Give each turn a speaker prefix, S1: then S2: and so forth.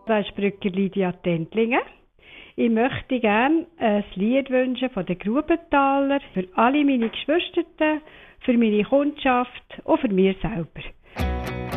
S1: Da ist Brücker Lydia Tendlingen. Ich möchte gerne ein Lied wünschen von den Grubenthaler für alle meine Geschwister, für meine Kundschaft und für mich selber.